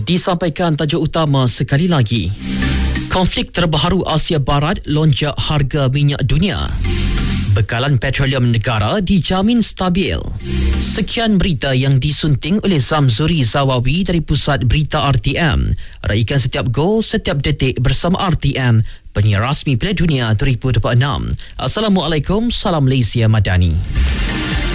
Disampaikan tajuk utama sekali lagi. Konflik terbaru Asia Barat lonjak harga minyak dunia. Bekalan petroleum negara dijamin stabil. Sekian berita yang disunting oleh Zamzuri Zawawi dari Pusat Berita RTM. Raikan setiap gol, setiap detik bersama RTM, penyiar rasmi Piala Dunia 2026. Assalamualaikum, salam Malaysia Madani.